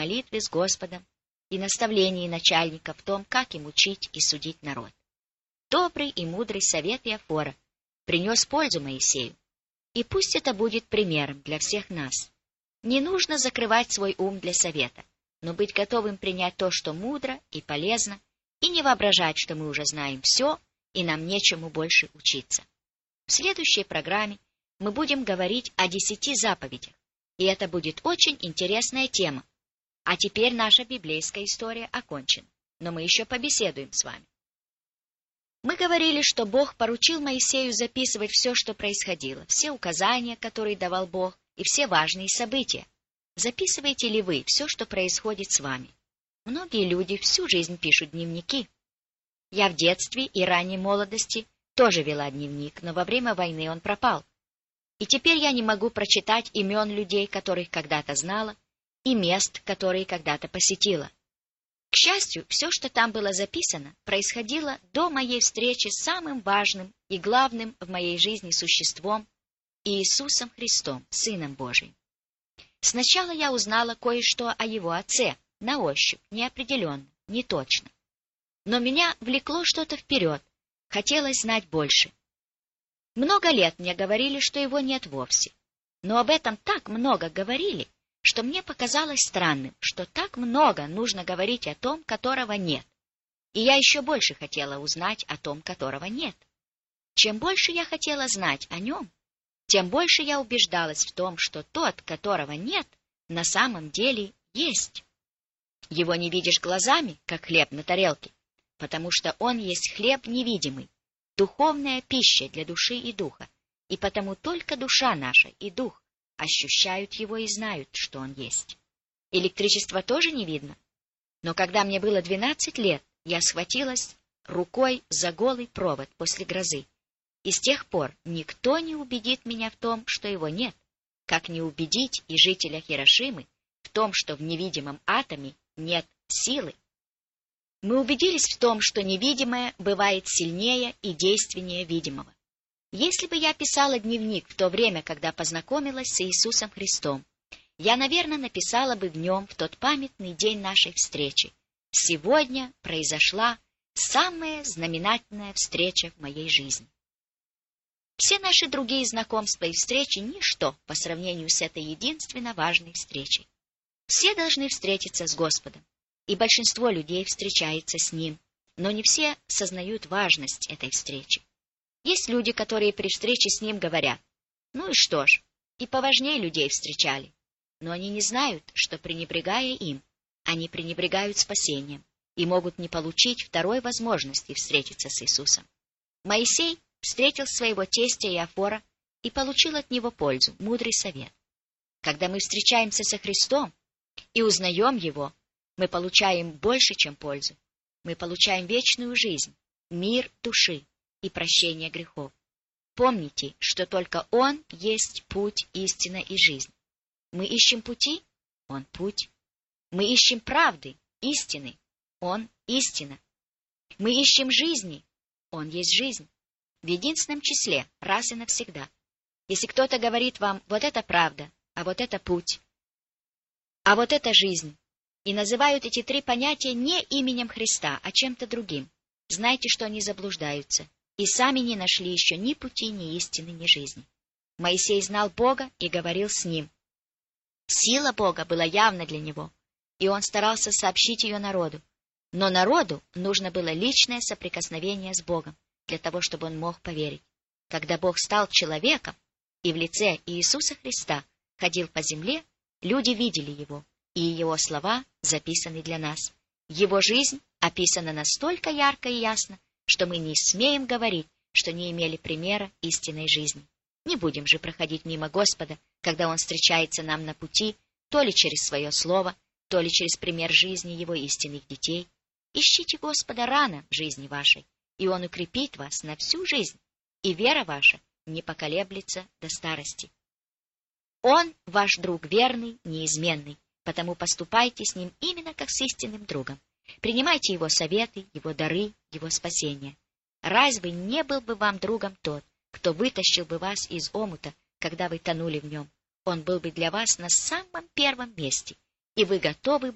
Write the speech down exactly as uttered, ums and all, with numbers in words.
молитве с Господом и наставлении начальника в том, как им учить и судить народ. Добрый и мудрый совет Иофора принес пользу Моисею, и пусть это будет примером для всех нас. Не нужно закрывать свой ум для совета, но быть готовым принять то, что мудро и полезно, и не воображать, что мы уже знаем все, и нам нечему больше учиться. В следующей программе мы будем говорить о десяти заповедях, и это будет очень интересная тема. А теперь наша библейская история окончена, но мы еще побеседуем с вами. Мы говорили, что Бог поручил Моисею записывать все, что происходило, все указания, которые давал Бог, и все важные события. Записываете ли вы все, что происходит с вами? Многие люди всю жизнь пишут дневники. Я в детстве и ранней молодости тоже вела дневник, но во время войны он пропал. И теперь я не могу прочитать имен людей, которых когда-то знала, и мест, которые когда-то посетила. К счастью, все, что там было записано, происходило до моей встречи с самым важным и главным в моей жизни существом — Иисусом Христом, Сыном Божиим. Сначала я узнала кое-что о Его Отце, на ощупь, неопределенно, не точно. Но меня влекло что-то вперед, хотелось знать больше. Много лет мне говорили, что Его нет вовсе, но об этом так много говорили, что мне показалось странным, что так много нужно говорить о том, которого нет. И я еще больше хотела узнать о том, которого нет. Чем больше я хотела знать о нем, тем больше я убеждалась в том, что тот, которого нет, на самом деле есть. Его не видишь глазами, как хлеб на тарелке, потому что он есть хлеб невидимый, духовная пища для души и духа, и потому только душа наша и дух ощущают его и знают, что он есть. Электричество тоже не видно, но когда мне было двенадцать лет, я схватилась рукой за голый провод после грозы, и с тех пор никто не убедит меня в том, что его нет, как не убедить и жителя Хирошимы в том, что в невидимом атоме нет силы. Мы убедились в том, что невидимое бывает сильнее и действеннее видимого. Если бы я писала дневник в то время, когда познакомилась с Иисусом Христом, я, наверное, написала бы в нем в тот памятный день нашей встречи: «Сегодня произошла самая знаменательная встреча в моей жизни». Все наши другие знакомства и встречи — ничто по сравнению с этой единственно важной встречей. Все должны встретиться с Господом, и большинство людей встречается с Ним, но не все сознают важность этой встречи. Есть люди, которые при встрече с Ним говорят: «Ну и что ж, и поважнее людей встречали», но они не знают, что, пренебрегая им, они пренебрегают спасением и могут не получить второй возможности встретиться с Иисусом. Моисей встретил своего тестя Иофора и получил от него пользу, мудрый совет. Когда мы встречаемся со Христом и узнаем Его, мы получаем больше, чем пользу. Мы получаем вечную жизнь, мир души и прощение грехов. Помните, что только Он есть путь, истина и жизнь. Мы ищем пути? Он путь. Мы ищем правды, истины? Он истина. Мы ищем жизни? Он есть жизнь. В единственном числе, раз и навсегда. Если кто-то говорит вам: вот это правда, а вот это путь, а вот это жизнь, и называют эти три понятия не именем Христа, а чем-то другим, знайте, что они заблуждаются, и сами не нашли еще ни пути, ни истины, ни жизни. Моисей знал Бога и говорил с Ним. Сила Бога была явна для него, и он старался сообщить ее народу. Но народу нужно было личное соприкосновение с Богом, для того, чтобы он мог поверить. Когда Бог стал человеком и в лице Иисуса Христа ходил по земле, люди видели Его, и Его слова записаны для нас. Его жизнь описана настолько ярко и ясно, что мы не смеем говорить, что не имели примера истинной жизни. Не будем же проходить мимо Господа, когда Он встречается нам на пути, то ли через свое слово, то ли через пример жизни Его истинных детей. Ищите Господа рано в жизни вашей, и Он укрепит вас на всю жизнь, и вера ваша не поколеблется до старости. Он ваш друг верный, неизменный, потому поступайте с Ним именно как с истинным другом. Принимайте Его советы, Его дары, Его спасение. Разве не был бы вам другом тот, кто вытащил бы вас из омута, когда вы тонули в нем? Он был бы для вас на самом первом месте, и вы готовы